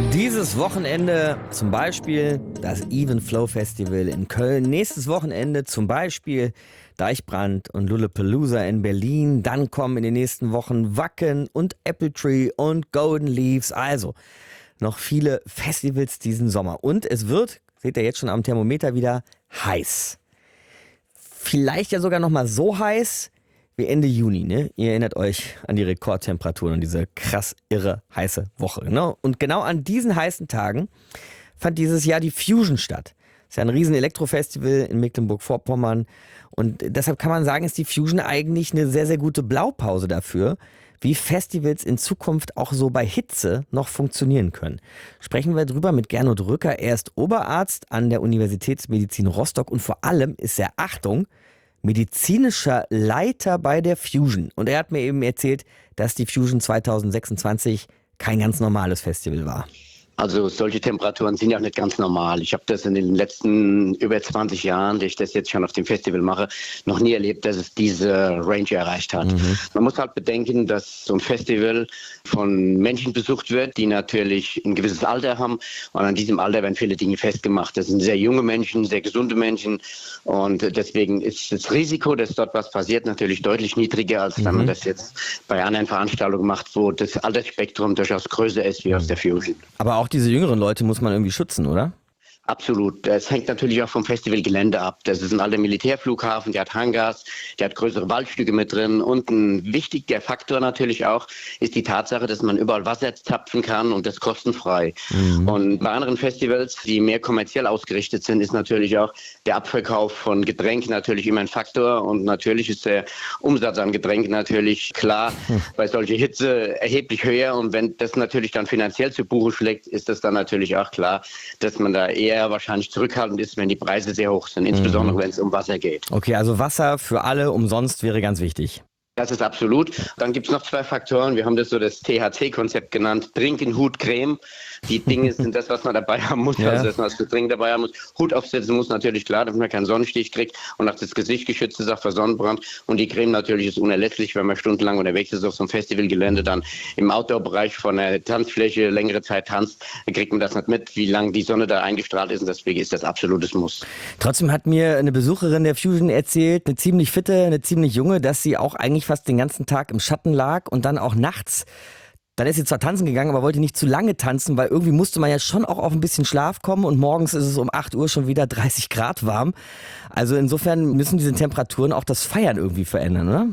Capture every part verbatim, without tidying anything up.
Dieses Wochenende zum Beispiel das Even Flow Festival in Köln. Nächstes Wochenende zum Beispiel Deichbrand und Lollapalooza in Berlin. Dann kommen in den nächsten Wochen Wacken und Apple Tree und Golden Leaves. Also noch viele Festivals diesen Sommer. Und es wird, seht ihr jetzt schon am Thermometer wieder, heiß. Vielleicht ja sogar noch mal so heiß wie Ende Juni, ne? Ihr erinnert euch an die Rekordtemperaturen und diese krass irre heiße Woche, ne? Und genau an diesen heißen Tagen fand dieses Jahr die Fusion statt. Das ist ja ein riesen Elektrofestival in Mecklenburg-Vorpommern und deshalb kann man sagen, ist die Fusion eigentlich eine sehr, sehr gute Blaupause dafür, wie Festivals in Zukunft auch so bei Hitze noch funktionieren können. Sprechen wir drüber mit Gernot Rücker. Er ist Oberarzt an der Universitätsmedizin Rostock und vor allem ist er, Achtung, medizinischer Leiter bei der Fusion. Und er hat mir eben erzählt, dass die Fusion zwanzig sechsundzwanzig kein ganz normales Festival war. Also solche Temperaturen sind ja auch nicht ganz normal. Ich habe das in den letzten über zwanzig Jahren, die ich das jetzt schon auf dem Festival mache, noch nie erlebt, dass es diese Range erreicht hat. Mhm. Man muss halt bedenken, dass so ein Festival von Menschen besucht wird, die natürlich ein gewisses Alter haben. Und an diesem Alter werden viele Dinge festgemacht. Das sind sehr junge Menschen, sehr gesunde Menschen. Und deswegen ist das Risiko, dass dort was passiert, natürlich deutlich niedriger, als wenn man das jetzt bei anderen Veranstaltungen macht, wo das Altersspektrum durchaus größer ist wie aus der Fusion. Aber auch diese jüngeren Leute muss man irgendwie schützen, oder? Absolut. Das hängt natürlich auch vom Festivalgelände ab. Das ist ein alter Militärflughafen, der hat Hangars, der hat größere Waldstücke mit drin. Und ein wichtiger Faktor natürlich auch ist die Tatsache, dass man überall Wasser zapfen kann und das kostenfrei. Mhm. Und bei anderen Festivals, die mehr kommerziell ausgerichtet sind, ist natürlich auch der Abverkauf von Getränken natürlich immer ein Faktor. Und natürlich ist der Umsatz an Getränken natürlich klar mhm. bei solcher Hitze erheblich höher. Und wenn das natürlich dann finanziell zu Buche schlägt, ist das dann natürlich auch klar, dass man da eher wahrscheinlich zurückhaltend ist, wenn die Preise sehr hoch sind, insbesondere mhm. wenn es um Wasser geht. Okay, also Wasser für alle umsonst wäre ganz wichtig. Das ist absolut. Dann gibt es noch zwei Faktoren. Wir haben das so das T H C-Konzept genannt. Trinken, Hut, Creme. Die Dinge sind das, was man dabei haben muss. Ja. Also, dass man das Getränk dabei haben muss. Hut aufsetzen muss natürlich, klar, damit man keinen Sonnenstich kriegt und auch das Gesicht geschützt ist, auch vor Sonnenbrand. Und die Creme natürlich ist unerlässlich, wenn man stundenlang unterwegs ist auf so einem Festivalgelände, dann im Outdoor-Bereich von der Tanzfläche längere Zeit tanzt, dann kriegt man das nicht mit, wie lange die Sonne da eingestrahlt ist. Und deswegen ist das absolutes Muss. Trotzdem hat mir eine Besucherin der Fusion erzählt, eine ziemlich fitte, eine ziemlich junge, dass sie auch eigentlich fast den ganzen Tag im Schatten lag und dann auch nachts. Dann ist sie zwar tanzen gegangen, aber wollte nicht zu lange tanzen, weil irgendwie musste man ja schon auch auf ein bisschen Schlaf kommen und morgens ist es um acht Uhr schon wieder dreißig Grad warm. Also insofern müssen diese Temperaturen auch das Feiern irgendwie verändern, oder?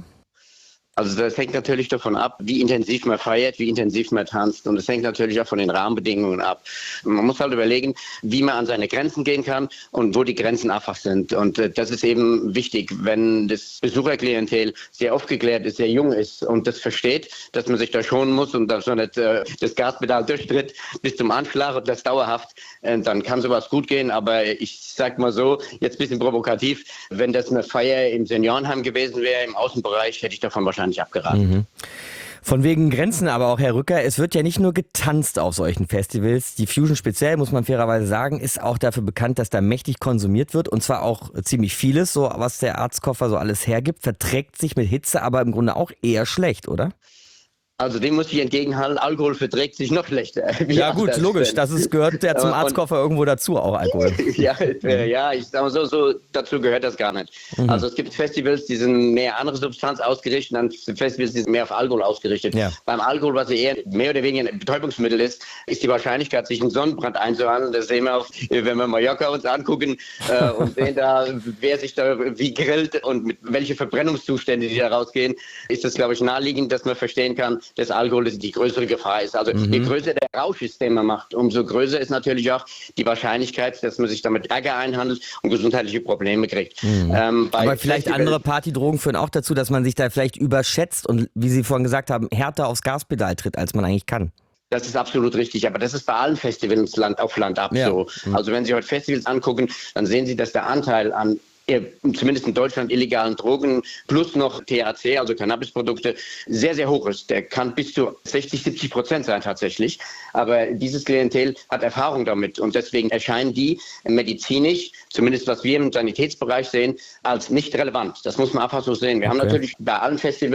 Also das hängt natürlich davon ab, wie intensiv man feiert, wie intensiv man tanzt. Und es hängt natürlich auch von den Rahmenbedingungen ab. Man muss halt überlegen, wie man an seine Grenzen gehen kann und wo die Grenzen einfach sind. Und äh, das ist eben wichtig, wenn das Besucherklientel sehr aufgeklärt ist, sehr jung ist und das versteht, dass man sich da schonen muss und dass man nicht äh, das Gaspedal durchtritt bis zum Anschlag und das dauerhaft, äh, dann kann sowas gut gehen. Aber ich sag mal so, jetzt ein bisschen provokativ, wenn das eine Feier im Seniorenheim gewesen wäre, im Außenbereich, hätte ich davon wahrscheinlich nicht abgeraten. Mhm. Von wegen Grenzen aber auch, Herr Rücker, es wird ja nicht nur getanzt auf solchen Festivals. Die Fusion speziell, muss man fairerweise sagen, ist auch dafür bekannt, dass da mächtig konsumiert wird und zwar auch ziemlich vieles, so was der Arztkoffer so alles hergibt, verträgt sich mit Hitze aber im Grunde auch eher schlecht, oder? Also dem muss ich entgegenhalten, Alkohol verträgt sich noch schlechter. Ja gut, logisch, das ist, gehört ja zum Arztkoffer irgendwo dazu, auch Alkohol. ja, ja, ich sag mal so, so, dazu gehört das gar nicht. Mhm. Also es gibt Festivals, die sind mehr andere Substanz ausgerichtet, dann Festivals, die sind mehr auf Alkohol ausgerichtet. Ja. Beim Alkohol, was eher mehr oder weniger ein Betäubungsmittel ist, ist die Wahrscheinlichkeit, sich einen Sonnenbrand einzuhandeln. Das sehen wir auch, wenn wir Mallorca uns angucken äh, und sehen da, wer sich da wie grillt und mit welche Verbrennungszustände die da rausgehen, ist das, glaube ich, naheliegend, dass man verstehen kann, dass Alkohol die größere Gefahr ist. Also mhm. je größer der Rausch ist, den man macht, umso größer ist natürlich auch die Wahrscheinlichkeit, dass man sich damit Ärger einhandelt und gesundheitliche Probleme kriegt. Mhm. Ähm, Aber vielleicht Festivals andere Partydrogen führen auch dazu, dass man sich da vielleicht überschätzt und, wie Sie vorhin gesagt haben, härter aufs Gaspedal tritt, als man eigentlich kann. Das ist absolut richtig, aber das ist bei allen Festivals Land auf Land ab ja. so. Mhm. Also wenn Sie heute Festivals angucken, dann sehen Sie, dass der Anteil an zumindest in Deutschland illegalen Drogen plus noch T H C, also Cannabisprodukte, sehr, sehr hoch ist. Der kann bis zu sechzig, siebzig Prozent sein tatsächlich. Aber dieses Klientel hat Erfahrung damit und deswegen erscheinen die medizinisch, zumindest was wir im Sanitätsbereich sehen, als nicht relevant. Das muss man einfach so sehen. Wir okay. haben natürlich bei allen Festivals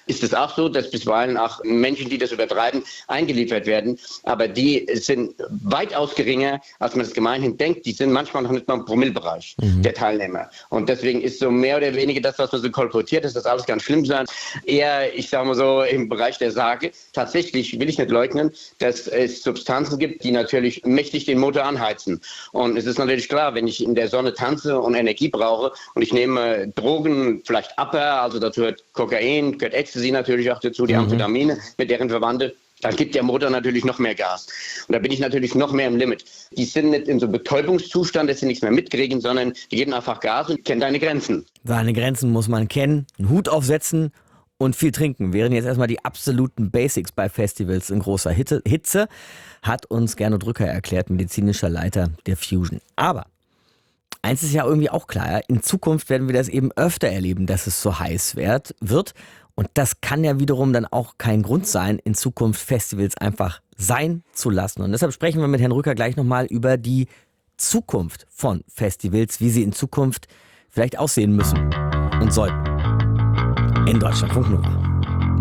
ist es auch so, dass bisweilen auch Menschen, die das übertreiben, eingeliefert werden. Aber die sind weitaus geringer, als man es gemeinhin denkt. Die sind manchmal noch nicht mal im Promillebereich mhm. der Teilnehmer. Und deswegen ist so mehr oder weniger das, was man so kolportiert, dass das alles ganz schlimm sein. Eher, ich sage mal so, im Bereich der Sage. Tatsächlich will ich nicht leugnen, dass es Substanzen gibt, die natürlich mächtig den Motor anheizen. Und es ist natürlich klar, wenn ich in der Sonne tanze und Energie brauche und ich nehme Drogen, vielleicht Upper, also dazu gehört Kokain, gehört Ecstasy natürlich auch dazu, die mhm. Amphetamine mit deren Verwandte, dann gibt der Motor natürlich noch mehr Gas. Und da bin ich natürlich noch mehr im Limit. Die sind nicht in so einem Betäubungszustand, dass sie nichts mehr mitkriegen, sondern die geben einfach Gas und kennen deine Grenzen. Seine Grenzen muss man kennen, einen Hut aufsetzen und viel trinken. Wären jetzt erstmal die absoluten Basics bei Festivals in großer Hitze, hat uns Gernot Rücker erklärt, medizinischer Leiter der Fusion. Aber eins ist ja irgendwie auch klar, in Zukunft werden wir das eben öfter erleben, dass es so heiß wird. Und das kann ja wiederum dann auch kein Grund sein, in Zukunft Festivals einfach sein zu lassen. Und deshalb sprechen wir mit Herrn Rücker gleich nochmal über die Zukunft von Festivals, wie sie in Zukunft vielleicht aussehen müssen und sollten. In Deutschlandfunk Nova.